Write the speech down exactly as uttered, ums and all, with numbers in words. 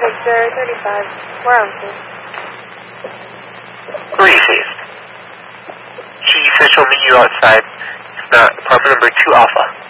Victor thirty-five. Where are we? Three-phase. She said she'll meet you outside. It's not apartment number two Alpha.